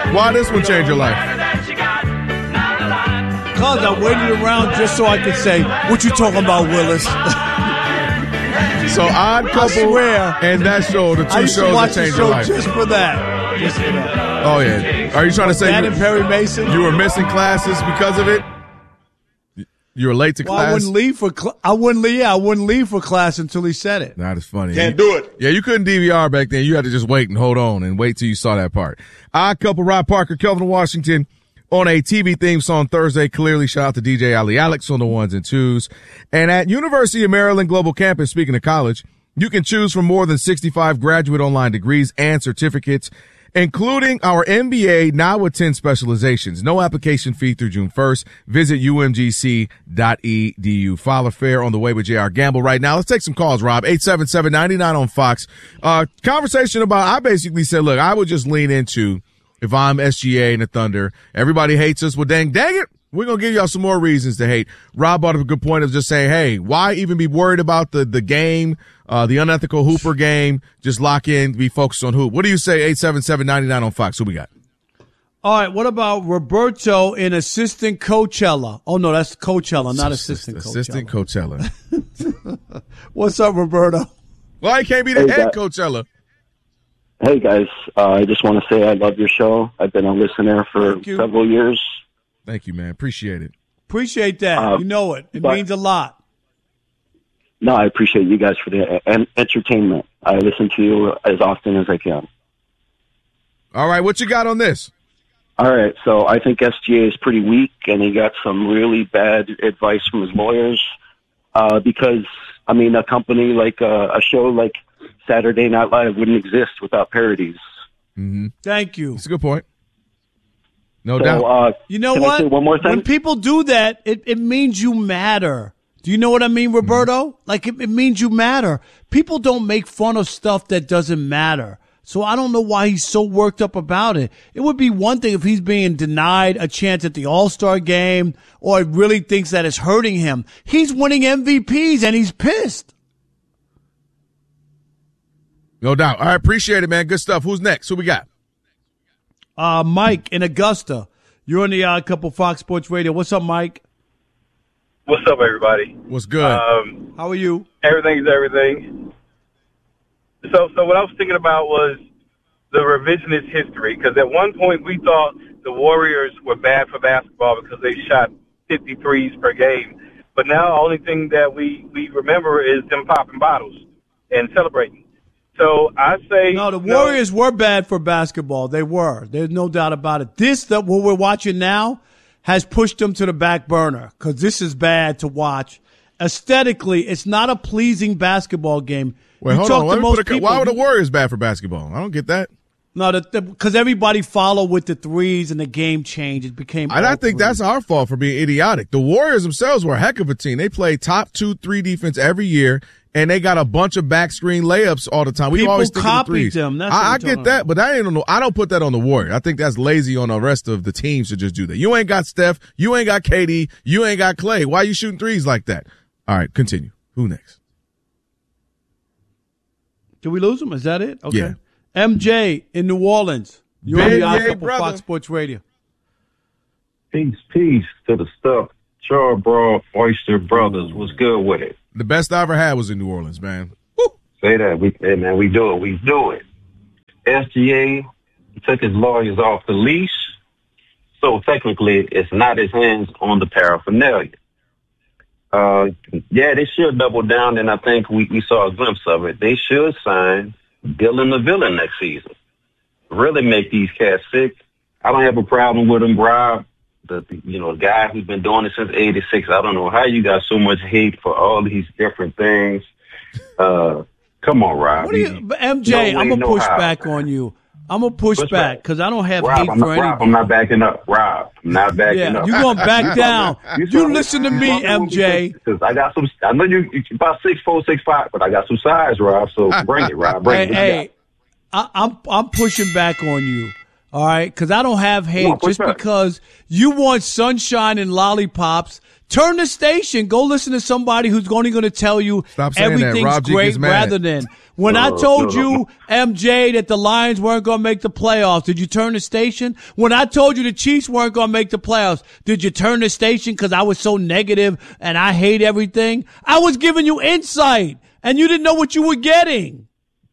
Why this one changed your life? Because I waited around just so I could say, what you talking about, Willis? So Odd Couple and that show, the two shows that changed your life. Just for that. Just for that. Oh, yeah. Are you trying to say Dad and Perry Mason? You were missing classes because of it? You were late to class? I wouldn't leave for class until he said it. That is funny. Can't do it. Yeah, you couldn't DVR back then. You had to just wait and hold on and wait till you saw that part. Odd Couple, Rob Parker, Kelvin Washington on a TV theme song Thursday. Clearly, shout out to DJ Ali Alex on the ones and twos. And at University of Maryland Global Campus, speaking of college, you can choose from more than 65 graduate online degrees and certificates, including our MBA, now with 10 specializations. No application fee through June 1st. Visit umgc.edu. File a fare on the way with J.R. Gamble right now. Let's take some calls, Rob. 877-99 on Fox. Conversation about, I basically said, look, I would just lean into, if I'm SGA and the Thunder, everybody hates us. Well, dang it. We're going to give y'all some more reasons to hate. Rob brought up a good point of just saying, hey, why even be worried about the game, the unethical Hooper game? Just lock in, be focused on hoop. What do you say, 877-99 on Fox? Who we got? All right, what about Roberto in Assistant Coachella? Oh, no, that's Coachella, not Assistant Coachella. Assistant Coachella. What's up, Roberto? Well, he can't be the head Coachella. Hey, guys. I just want to say I love your show. I've been a listener for several years. Thank you, man. Appreciate it. Appreciate that. You know it. It means a lot. No, I appreciate you guys for the entertainment. I listen to you as often as I can. All right, what you got on this? All right, so I think SGA is pretty weak, and he got some really bad advice from his lawyers because, I mean, a company like a show like Saturday Night Live wouldn't exist without parodies. Mm-hmm. Thank you. That's a good point. No doubt. You know can what? I say one more thing? When people do that, it means you matter. Do you know what I mean, Roberto? Like, it means you matter. People don't make fun of stuff that doesn't matter. So I don't know why he's so worked up about it. It would be one thing if he's being denied a chance at the All-Star game or really thinks that it's hurting him. He's winning MVPs and he's pissed. No doubt. I appreciate it, man. Good stuff. Who's next? Who we got? Mike in Augusta. You're on the Odd Couple Fox Sports Radio. What's up, Mike? What's up, everybody? What's good? How are you? Everything's everything. So what I was thinking about was the revisionist history, because at one point we thought the Warriors were bad for basketball because they shot 53s per game. But now the only thing that we remember is them popping bottles and celebrating. So I say no. The Warriors were bad for basketball. They were. There's no doubt about it. What we're watching now has pushed them to the back burner because this is bad to watch. Aesthetically, it's not a pleasing basketball game. Wait, hold on. Why were the Warriors bad for basketball? I don't get that. No, because everybody followed with the threes and the game changed. It became. I think that's our fault for being idiotic. The Warriors themselves were a heck of a team. They played top 2-3 defense every year. And they got a bunch of back screen layups all the time. We always think of the threes. Them. That's I get that, but I don't put that on the Warriors. I think that's lazy on the rest of the teams to just do that. You ain't got Steph. You ain't got KD. You ain't got Clay. Why are you shooting threes like that? All right, continue. Who next? Did we lose him? Is that it? Okay. Yeah. MJ in New Orleans. You're on the Odd Couple Fox Sports Radio. Peace to the stuff. Charbroil Oyster Brothers. What's good with it? The best I ever had was in New Orleans, man. Woo. Say that. We do it. We do it. SGA took his lawyers off the leash, so technically it's not his hands on the paraphernalia. They should double down, and I think we saw a glimpse of it. They should sign Dylan the Villain next season. Really make these cats sick. I don't have a problem with him, Rob. The guy who's been doing it since '86. I don't know how you got so much hate for all these different things. Come on, Rob. MJ, I'm gonna push back on you. I'm gonna push back because I don't have hate for anyone. I'm not backing up, Rob. I'm not backing up. You're gonna back down. You listen to me, MJ. Because I got some. I know you about 6'4", 6'5", but I got some size, Rob. So bring it, Rob. Bring it. Hey, I'm pushing back on you. All right, because I don't have hate. No, just because you want sunshine and lollipops, turn the station. Go listen to somebody who's only going to tell you everything's great rather than when I told you, MJ, that the Lions weren't going to make the playoffs. Did you turn the station? When I told you the Chiefs weren't going to make the playoffs, did you turn the station because I was so negative and I hate everything? I was giving you insight, and you didn't know what you were getting.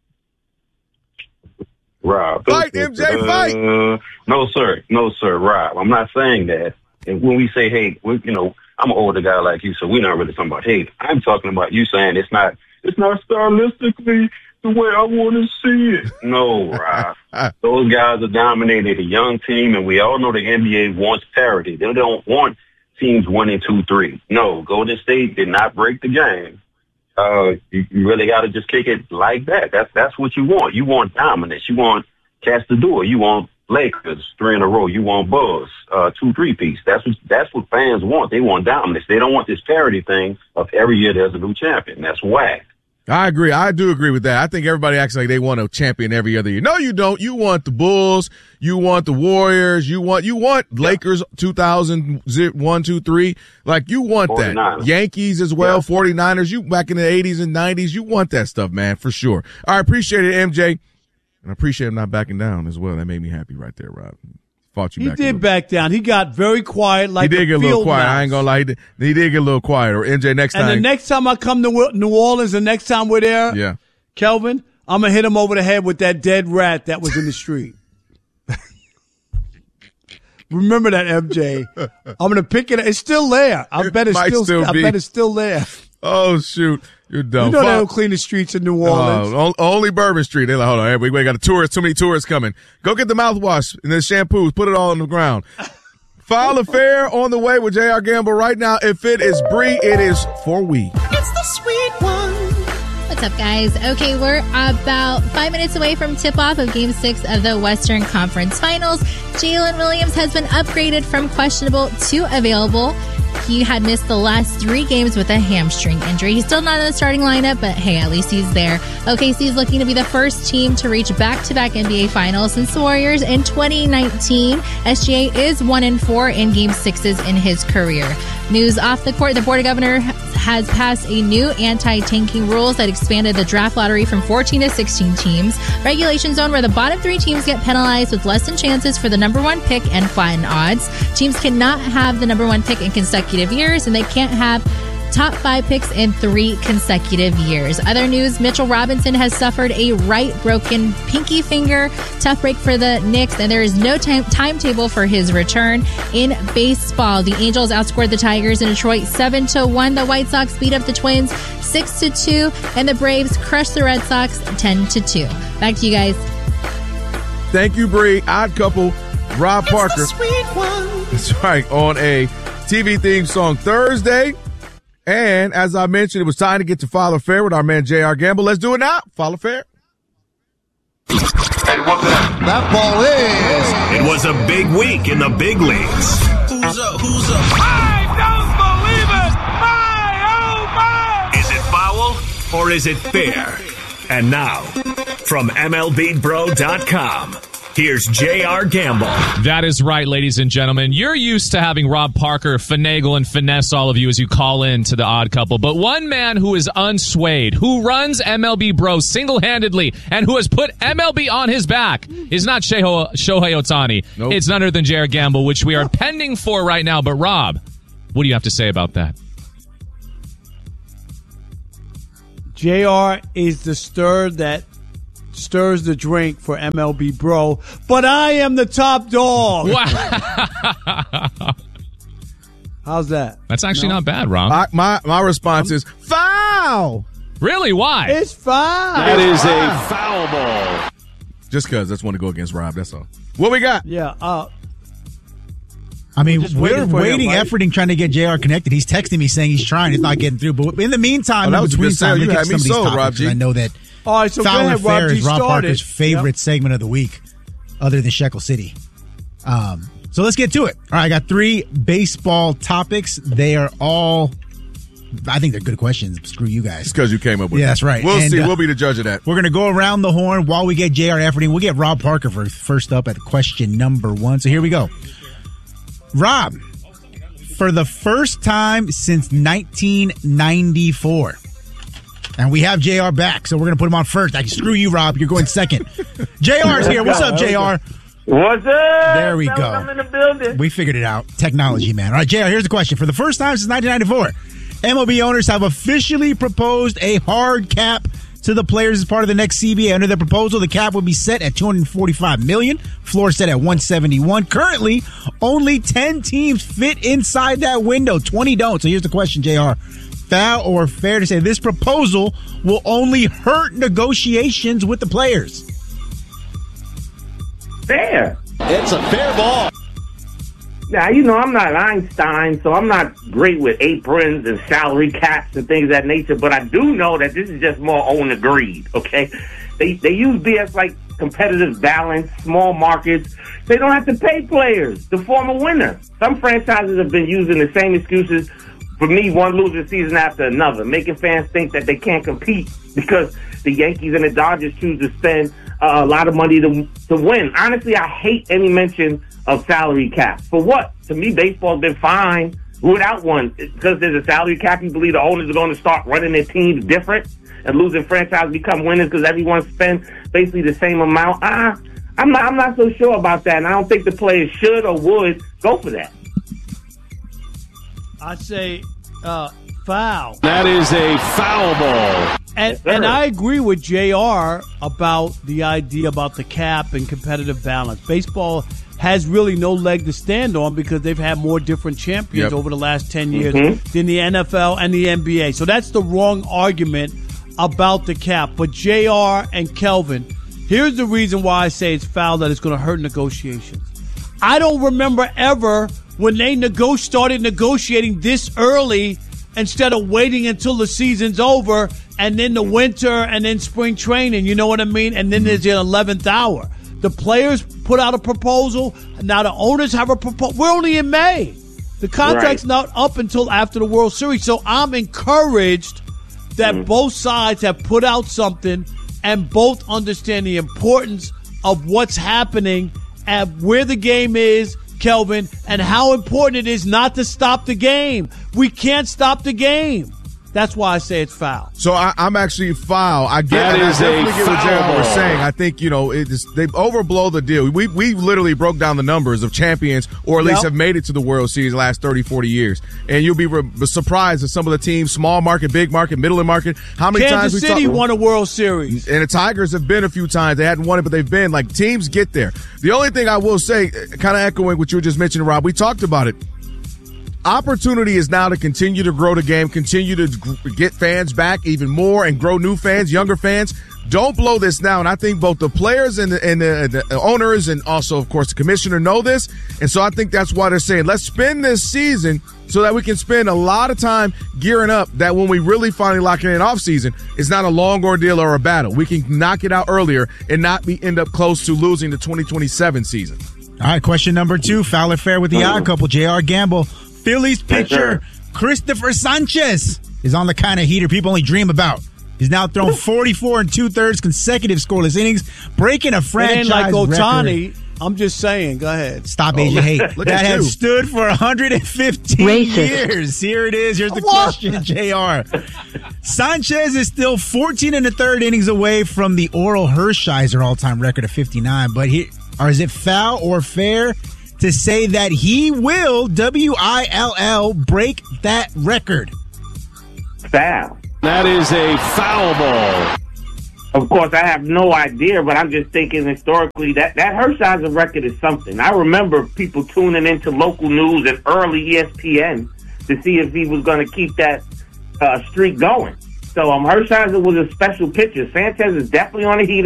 Rob. Fight, MJ, fight. No, sir, Rob. I'm not saying that. And when we say hate, I'm an older guy like you, so we're not really talking about hate. I'm talking about you saying it's not stylistically the way I want to see it. No, Rob. Those guys are dominating a young team, and we all know the NBA wants parity. They don't want teams 1 and 2, 3. No, Golden State did not break the game. You really got to just kick it like that. That's what you want. You want dominance. You want cats to do it. You want Lakers 3 in a row. You want Bulls 2 3-piece. That's what fans want. They want dominance. They don't want this parity thing of every year there's a new champion. That's whack. I agree. I do agree with that. I think everybody acts like they want a champion every other year. No, you don't. You want the Bulls. You want the Warriors. You want Lakers 2001, 2, 3. Like, you want 49ers. That. Yankees as well, 49ers. You back in the 80s and 90s. You want that stuff, man, for sure. I appreciate it, MJ. And I appreciate him not backing down as well. That made me happy right there, Rob. He did back down. He got very quiet. Like he did get a little quiet. I ain't gonna lie. He did get a little quiet. Or MJ, next time. And the next time I come to New Orleans, the next time we're there, Kelvin, I'm gonna hit him over the head with that dead rat that was in the street. Remember that, MJ? I'm gonna pick it. It's still there. I bet it's still there. Oh shoot. You're dumb. You know they don't clean the streets in New Orleans. Only Bourbon Street. They're like, hold on, we got too many tourists coming. Go get the mouthwash and the shampoos. Put it all on the ground. File affair on the way with J.R. Gamble right now. If it is Bree, it is for we. It's the sweet one. What's up, guys? Okay, we're about 5 minutes away from tip-off of Game 6 of the Western Conference Finals. Jalen Williams has been upgraded from questionable to available. He had missed the last 3 games with a hamstring injury. He's still not in the starting lineup, but hey, at least he's there. OKC is looking to be the first team to reach back-to-back NBA Finals since the Warriors in 2019. SGA is 1-4 in Game 6s in his career. News off the court, the Board of Governors has passed a new anti-tanking rules that expanded the draft lottery from 14 to 16 teams. Regulation zone where the bottom 3 teams get penalized with less than chances for the number 1 pick and flatten odds. Teams cannot have the number 1 pick in consecutive years, and they can't have top 5 picks in 3 consecutive years. Other news, Mitchell Robinson has suffered a right broken pinky finger. Tough break for the Knicks, and there is no timetable for his return. In baseball, the Angels outscored the Tigers in Detroit 7-1. The White Sox beat up the Twins 6-2, and the Braves crushed the Red Sox 10-2. Back to you guys. Thank you, Bree. Odd Couple, Rob Parker. The sweet one. That's right, on a TV theme song Thursday. And as I mentioned, it was time to get to File Affair with our man J.R. Gamble. Let's do it now. File Affair. That ball is. It was a big week in the big leagues. Who's up? I don't believe it! My, oh my! Is it foul or is it fair? And now, from MLBBro.com, here's J.R. Gamble. That is right, ladies and gentlemen. You're used to having Rob Parker finagle and finesse all of you as you call in to the Odd Couple. But one man who is unswayed, who runs MLB Bro single-handedly, and who has put MLB on his back is not Shohei Ohtani. Nope. It's none other than J.R. Gamble, which we are pending for right now. But Rob, what do you have to say about that? JR is the stir that stirs the drink for MLB Bro, but I am the top dog. Wow. How's that? That's actually not bad, Rob. My response is foul. Really? Why? It's foul. That is a foul ball. Just because I just want to go against Rob, that's all. What we got? Yeah. I mean, we're waiting, efforting, trying to get JR connected. He's texting me saying he's trying. He's not getting through. But in the meantime, that was between time, you had me sold, Rob G. I know that all right, so Foul ahead, Affair is Rob Parker's started. favorite segment of the week, other than Shekel City. So let's get to it. All right, I got 3 baseball topics. They are all I think they're good questions. Screw you guys. It's because you came up with it. Yeah, that's right. We'll And, see. We'll be the judge of that. We're going to go around the horn while we get JR efforting. We'll get Rob Parker first up at question number 1. So here we go. Rob, for the first time since 1994, and we have JR back, so we're going to put him on first. Screw you, Rob. You're going second. JR's here. What's up, JR? What's up? There we go. I'm in the building. We figured it out. Technology, man. All right, JR, here's the question. For the first time since 1994, MLB owners have officially proposed a hard cap to the players as part of the next CBA. Under their proposal, the cap would be set at $245 million, floor set at $171. Currently, only 10 teams fit inside that window. 20 don't. So here's the question, JR. Foul or fair to say this proposal will only hurt negotiations with the players? Fair. It's a fair ball. Now, I'm not Einstein, so I'm not great with aprons and salary caps and things of that nature, but I do know that this is just more own agreed, okay? They use BS like competitive balance, small markets. They don't have to pay players to form a winner. Some franchises have been using the same excuses for me, one losing season after another, making fans think that they can't compete because the Yankees and the Dodgers choose to spend a lot of money to win. Honestly, I hate any mention of salary cap. For what? To me, baseball's been fine without one. Because there's a salary cap, you believe the owners are going to start running their teams different and losing franchises become winners because everyone spends basically the same amount. I'm not so sure about that, and I don't think the players should or would go for that. I say foul. That is a foul ball. And I agree with JR about the idea about the cap and competitive balance. Baseball has really no leg to stand on because they've had more different champions over the last 10 years than the NFL and the NBA. So that's the wrong argument about the cap. But JR and Kelvin, here's the reason why I say it's foul, that it's going to hurt negotiations. I don't remember ever when they started negotiating this early instead of waiting until the season's over and then the winter and then spring training, you know what I mean? And then there's the 11th hour. The players put out a proposal. Now the owners have a proposal. We're only in May. The contract's not up until after the World Series. So I'm encouraged that both sides have put out something and both understand the importance of what's happening and where the game is, Kelvin, and how important it is not to stop the game. We can't stop the game. That's why I say it's foul. So I'm actually foul. I get that. I Is definitely a get what foul JR was ball. saying. I think, they overblow the deal. We literally broke down the numbers of champions, or at least have made it to the World Series the last 30, 40 years. And you'll be surprised at some of the teams, small market, big market, middle market, how many times Kansas City won a World Series. And the Tigers have been a few times. They hadn't won it, but they've been. Like, teams get there. The only thing I will say, kind of echoing what you were just mentioning, Rob, we talked about it. Opportunity is now to continue to grow the game, continue to get fans back even more and grow new fans, younger fans. Don't blow this now. And I think both the players and the owners and also, of course, the commissioner know this. And so I think that's why they're saying, let's spend this season so that we can spend a lot of time gearing up, that when we really finally lock in an offseason, it's not a long ordeal or a battle. We can knock it out earlier and not end up close to losing the 2027 season. All right, question number 2, foul or fair with the odd couple. JR Gamble. Phillies pitcher Christopher Sanchez is on the kind of heater people only dream about. He's now thrown 44 2/3 consecutive scoreless innings, breaking a franchise It ain't like Ohtani. record. I'm just saying. Go ahead. Stop Asian hate. That has stood for 115 years. Here it is. Here's the question, JR. Sanchez is still 14 1/3 innings away from the Oral Hershiser all-time record of 59. But is it foul or fair to say that he will, WILL, break that record? Foul. That is a foul ball. Of course, I have no idea, but I'm just thinking historically that Hershiser record is something. I remember people tuning into local news and early ESPN to see if he was going to keep that streak going. So Hershiser was a special pitcher. Sanchez is definitely on a heater.